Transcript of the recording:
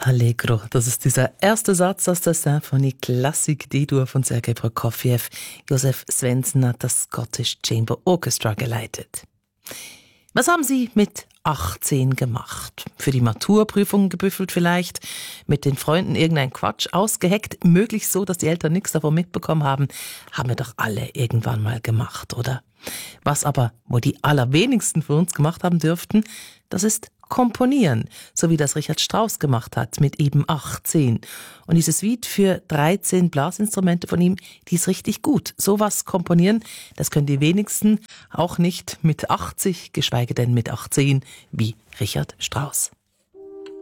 Allegro, das ist dieser erste Satz aus der Symphonie Klassik D-Dur von Sergei Prokofjew. Josef Svensson hat das Scottish Chamber Orchestra geleitet. Was haben Sie mit 18 gemacht? Für die Maturprüfung gebüffelt vielleicht? Mit den Freunden irgendein Quatsch ausgeheckt? Möglichst so, dass die Eltern nichts davon mitbekommen haben? Haben wir doch alle irgendwann mal gemacht, oder? Was aber, wo die allerwenigsten von uns gemacht haben dürften, das ist Komponieren, so wie das Richard Strauss gemacht hat mit eben 18. Und diese Suite für 13 Blasinstrumente von ihm, die ist richtig gut. Sowas komponieren, das können die wenigsten, auch nicht mit 80, geschweige denn mit 18, wie Richard Strauss.